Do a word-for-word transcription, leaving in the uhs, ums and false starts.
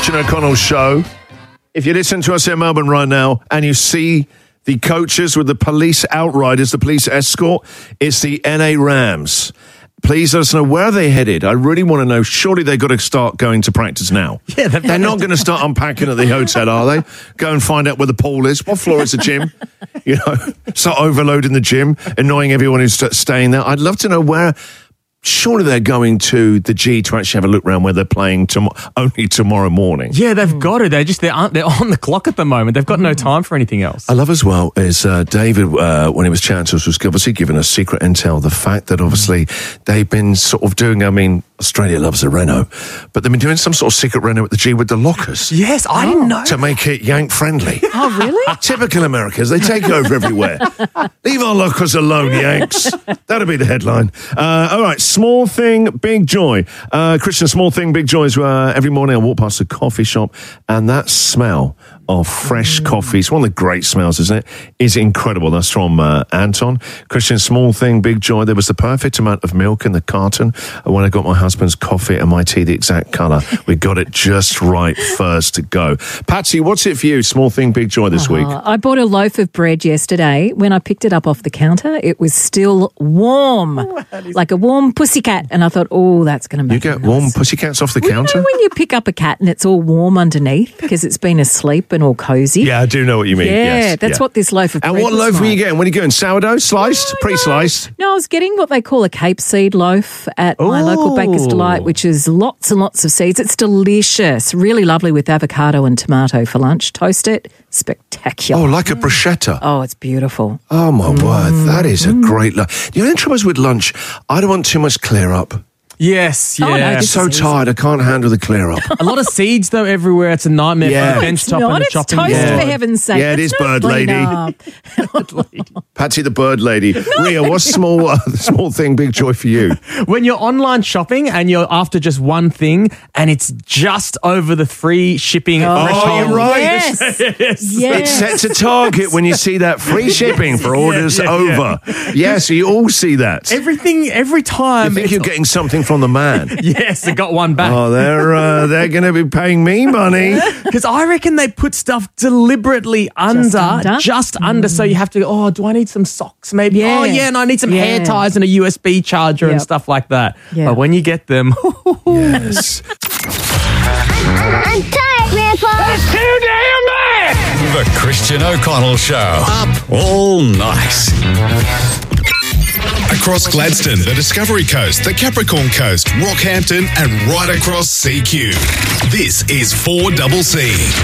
Christian O'Connell Show. If you listen to us in Melbourne right now and you see the coaches with the police outriders, the police escort, it's the N A Rams. Please let us know where they're headed. I really want to know. Surely they've got to start going to practice now. Yeah, they're, they're not going to start unpacking at the hotel, are they? Go and find out where the pool is. What floor is the gym? You know, start overloading the gym, annoying everyone who's st- staying there. I'd love to know where. Surely they're going to the G to actually have a look around where they're playing tom- only tomorrow morning. Yeah, they've got to. They're just, they're, they're on the clock at the moment. They've got no time for anything else. I love as well is uh, David, uh, when he was chatting to us, was obviously giving us secret intel. The fact that obviously they've been sort of doing, I mean, Australia loves a reno, but they've been doing some sort of secret reno at the G with the lockers. Yes, I didn't know. To make it Yank friendly. Oh, really? Typical Americans, they take over everywhere. Leave our lockers alone, Yanks. That'll be the headline. Uh, all right, small thing, big joy. Uh, Christian, small thing, big joy is uh, every morning I walk past a coffee shop and that smell of fresh mm. coffee, it's one of the great smells, isn't it? Is incredible. That's from uh, Anton. Christian, small thing, big joy. There was the perfect amount of milk in the carton when I got my husband's coffee and my tea the exact colour. We got it just right first go. Patsy, what's it for you? Small thing, big joy this Oh, week. I bought a loaf of bread yesterday. When I picked it up off the counter, it was still warm, like a warm pussycat. And I thought, oh, that's going to make You get nice. warm pussycats off the Well, counter? you know when you pick up a cat and it's all warm underneath because it's been asleep and all cosy? Yeah, I do know what you mean. Yeah, yes, that's yeah. what this loaf of And bread what was loaf were like. you getting? What are you getting? Sourdough? Sliced? Pre-sliced? No, I was getting what they call a Cape seed loaf at my local Baker's Delight, which is lots and lots of seeds. It's delicious, really lovely with avocado and tomato for lunch. Toast it, spectacular. Oh, like a bruschetta. Oh, it's beautiful. Oh, my word. That is a great lunch. You know, the trouble is with lunch, I don't want too much clear up. Yes, Oh, no, yeah. I'm this so is easy. tired, I can't handle the clear up. A lot of seeds, though, everywhere. It's a nightmare Yeah. for the No, bench It's top not. and the It's chopping toast Yeah. for board. heaven's sake. Yeah, it It's is not bird clean lady. up. Patsy the bird lady. Ria, what's small, uh, small thing, big joy for you? When you're online shopping and you're after just one thing and it's just over the free shipping Oh, threshold. you're right. Yes. Yes. yes. It sets a target when you see that free shipping for orders yeah, yeah. over. Yes, you all see that. Everything, every You time. think it's- you're getting something from the man. yes, I got one back. Oh, they're uh, they're going to be paying me money. Because I reckon they put stuff deliberately under, under? just under, so you have to go, oh, do I need some socks maybe? Yeah. Oh, yeah, and I need some hair Yeah. ties and a U S B charger and Yep. stuff like that. Yeah. But when you get them, Yes. I'm tired, Grandpa. It's too damn bad! The Christian O'Connell Show. Up all night. Across Gladstone, the Discovery Coast, the Capricorn Coast, Rockhampton, and right across C Q. This is four C C.